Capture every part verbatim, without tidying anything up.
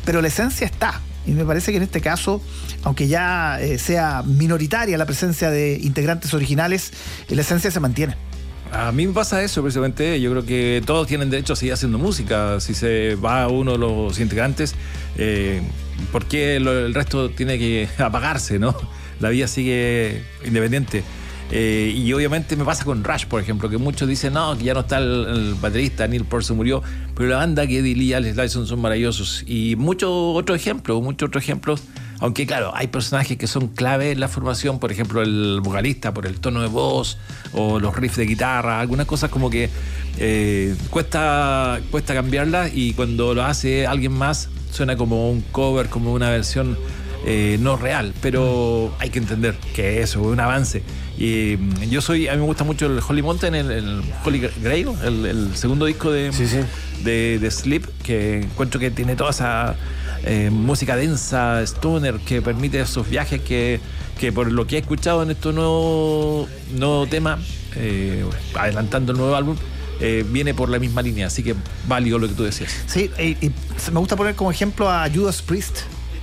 pero la esencia está. Y me parece que en este caso, aunque ya eh, sea minoritaria la presencia de integrantes originales, la esencia se mantiene. A mí me pasa eso precisamente. Yo creo que todos tienen derecho a seguir haciendo música. Si se va uno de los integrantes, eh, ¿por qué lo, el resto tiene que apagarse, no? La vida sigue independiente. Eh, y obviamente me pasa con Rush, por ejemplo, que muchos dicen no, que ya no está el, el baterista, Neil Peart se murió, pero la banda que Eddie Lee y Alex Lifeson son maravillosos. Y muchos otros ejemplos, muchos otros ejemplos, aunque claro, hay personajes que son clave en la formación, por ejemplo el vocalista por el tono de voz o los riffs de guitarra, algunas cosas como que eh, cuesta, cuesta cambiarlas, y cuando lo hace alguien más suena como un cover, como una versión Eh, no real, pero hay que entender que eso es un avance. Y yo soy, a mí me gusta mucho el Holy Mountain, el, el Holy Grail, el, el segundo disco de, sí, sí. de, de Sleep, que encuentro que tiene toda esa eh, música densa, stoner, que permite esos viajes que, que por lo que he escuchado en este nuevo, nuevo tema, eh, adelantando el nuevo álbum, Eh, viene por la misma línea, así que válido lo que tú decías. Sí, y, y me gusta poner como ejemplo a Judas Priest,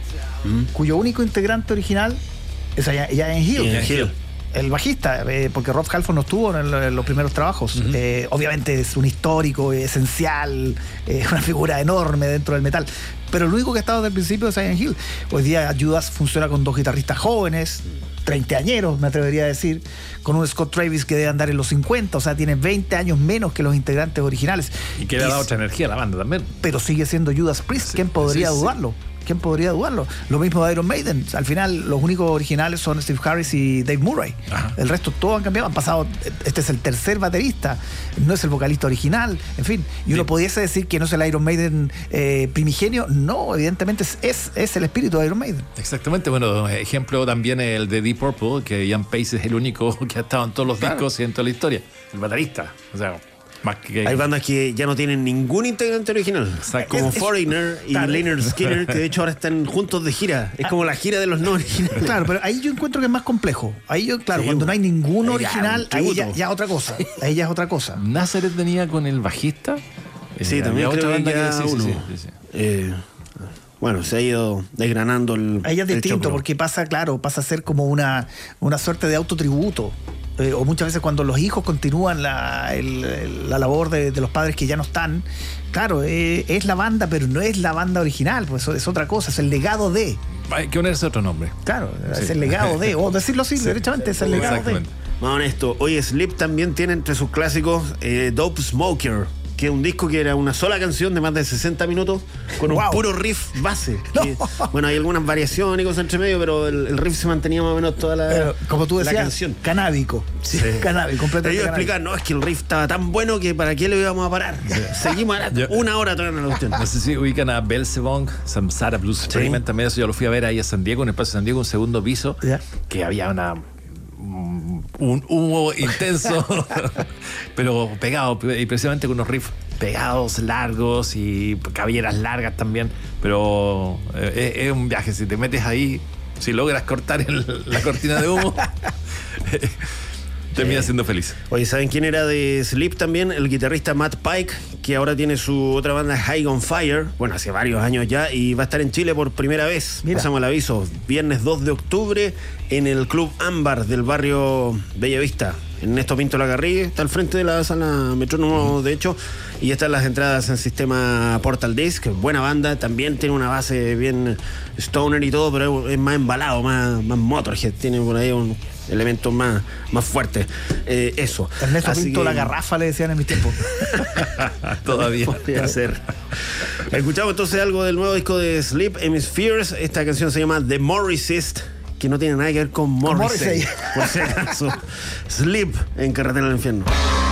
mm. cuyo único integrante original es Ian Hill, Ian Hill, el bajista, eh, porque Rob Halford no estuvo en, el, en los primeros trabajos. Uh-huh. eh, obviamente es un histórico esencial, es eh, una figura enorme dentro del metal, pero el único que ha estado desde el principio es Ian Hill. Hoy día Judas funciona con dos guitarristas jóvenes, treintañeros me atrevería a decir, con un Scott Travis que debe andar en los cincuenta, o sea, tiene veinte años menos que los integrantes originales. Y que le da otra energía a la banda también. Pero sigue siendo Judas Priest, sí, ¿quién podría sí, dudarlo? Sí. ¿Quién podría dudarlo? Lo mismo de Iron Maiden. Al final, los únicos originales son Steve Harris y Dave Murray. Ajá. El resto todos han cambiado. Han pasado. Este es el tercer baterista. No es el vocalista original. En fin. Y uno sí. pudiese decir que no es el Iron Maiden eh, primigenio. No, evidentemente es, es, es el espíritu de Iron Maiden. Exactamente. Bueno, ejemplo también el de Deep Purple, que Ian Pace es el único que ha estado en todos los claro. discos y en toda la historia. El baterista. O sea. Más que... Hay bandas que ya no tienen ningún integrante original, exacto. como es, es, Foreigner y claro. Lynyrd Skynyrd, que de hecho ahora están juntos de gira. Es como la gira de los no originales. Claro, pero ahí yo encuentro que es más complejo. Ahí yo, claro, sí, cuando no hay ningún original, ya, ahí ya, ya otra cosa. Ahí ya es otra cosa. Nazareth venía con el bajista. Sí, eh, también creo otra banda que, que sí, uno. Sí, sí, sí. Eh, bueno, se ha ido desgranando el. Ahí es distinto, porque pasa, claro, pasa a ser como una, una suerte de autotributo. Eh, o muchas veces cuando los hijos continúan la, el, el, la labor de, de los padres que ya no están, claro, eh, es la banda, pero no es la banda original, pues eso es otra cosa, es el legado de. Hay que ponerse otro nombre. Claro, sí. Es el legado de, o decirlo así, sí. derechamente, es el legado de. Más honesto, hoy Sleep también tiene entre sus clásicos eh, Dope Smoker, que es un disco que era una sola canción de más de sesenta minutos con un wow. puro riff base. Que, no. Bueno, hay algunas variaciones y cosas entre medio, pero el, el riff se mantenía más o menos toda la, pero, como tú decías, la canción. Canábico. Sí. Canábico, completamente. Te iba a explicar, no, es que el riff estaba tan bueno que para qué le íbamos a parar. Sí. Seguimos yo, una hora tocando la cuestión. No sé si ubican a Belzebong, Samsara Blues Experiment, sí. también eso yo lo fui a ver ahí a San Diego, en el Espacio San Diego, un segundo piso, ¿ya? Que había una... un humo intenso pero pegado, y precisamente con unos riffs pegados, largos y cabelleras largas también, pero eh, es, es un viaje. Si te metes ahí, si logras cortar el, la cortina de humo termina siendo feliz. Oye, ¿saben quién era de Sleep también? El guitarrista Matt Pike, que ahora tiene su otra banda High on Fire, bueno, hace varios años ya, y va a estar en Chile por primera vez. Mira. Pasamos el aviso, viernes dos de octubre en el Club Ámbar del barrio Bellavista. Ernesto Pinto Lagarrigue, está al frente de la sala Metrónomo, de hecho, y están las entradas en sistema Portal Disc. Buena banda, también tiene una base bien stoner y todo, pero es más embalado, más, más Motorhead, tiene por ahí un elementos más, más fuertes. Eh, eso. Ernesto Así Pinto que... la garrafa, le decían en mis tiempos. Todavía. Podría ser. Escuchamos entonces algo del nuevo disco de Sleep, Hemispheres. Esta canción se llama The Morrissist, que no tiene nada que ver con Morrissey, por si acaso. Sleep en Carretera del Infierno.